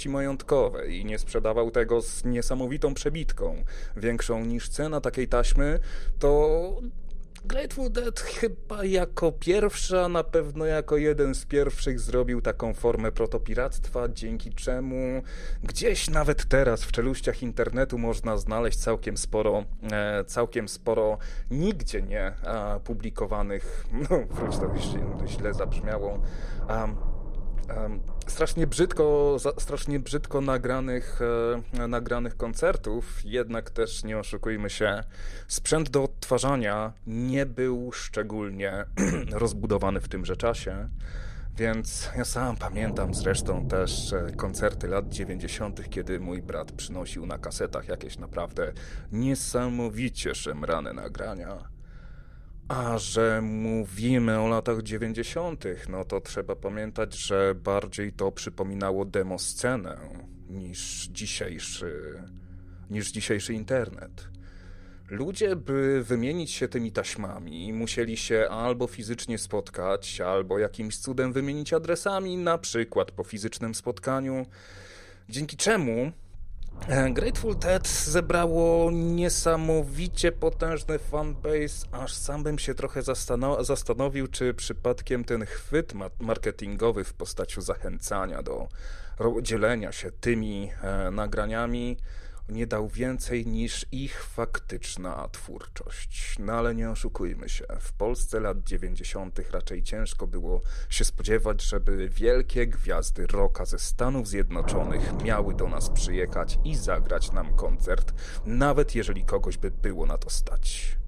wartości majątkowej i nie sprzedawał tego z niesamowitą przebitką, większą niż cena takiej taśmy, to Grateful Dead chyba jako pierwsza, na pewno jako jeden z pierwszych zrobił taką formę protopiractwa, dzięki czemu gdzieś nawet teraz w czeluściach internetu można znaleźć całkiem sporo nigdzie nie publikowanych, wróć, to już źle zabrzmiało, strasznie brzydko nagranych koncertów, jednak też nie oszukujmy się, sprzęt do odtwarzania nie był szczególnie rozbudowany w tymże czasie, więc ja sam pamiętam zresztą też koncerty lat 90., kiedy mój brat przynosił na kasetach jakieś naprawdę niesamowicie szemrane nagrania. A że mówimy o latach 90., no to trzeba pamiętać, że bardziej to przypominało demoscenę niż dzisiejszy internet. Ludzie, by wymienić się tymi taśmami, musieli się albo fizycznie spotkać, albo jakimś cudem wymienić adresami, na przykład po fizycznym spotkaniu, dzięki czemu Grateful Dead zebrało niesamowicie potężny fanbase, aż sam bym się trochę zastanowił, czy przypadkiem ten chwyt marketingowy w postaci zachęcania do dzielenia się tymi nagraniami nie dał więcej niż ich faktyczna twórczość. No ale nie oszukujmy się, w Polsce lat 90. raczej ciężko było się spodziewać, żeby wielkie gwiazdy rocka ze Stanów Zjednoczonych miały do nas przyjechać i zagrać nam koncert, nawet jeżeli kogoś by było na to stać.